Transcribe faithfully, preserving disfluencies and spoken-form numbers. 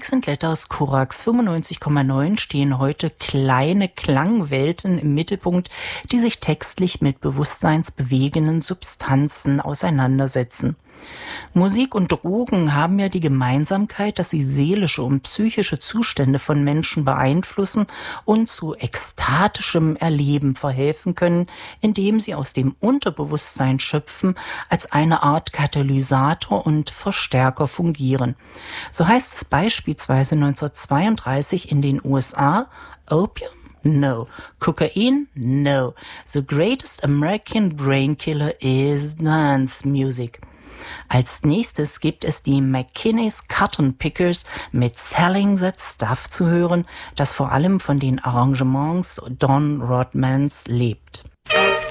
Lyrics and Letters Korax fünfundneunzig Komma neun stehen heute kleine Klangwelten im Mittelpunkt, die sich textlich mit bewusstseinsbewegenden Substanzen auseinandersetzen. Musik und Drogen haben ja die Gemeinsamkeit, dass sie seelische und psychische Zustände von Menschen beeinflussen und zu ekstatischem Erleben verhelfen können, indem sie aus dem Unterbewusstsein schöpfen, als eine Art Katalysator und Verstärker fungieren. So heißt es beispielsweise neunzehnhundertzweiunddreißig in den U S A: Opium? No. Cocaine? No. The greatest American brain killer is dance music. Als nächstes gibt es die McKinney's Cotton Pickers mit Selling That Stuff zu hören, das vor allem von den Arrangements Don Rodmans lebt.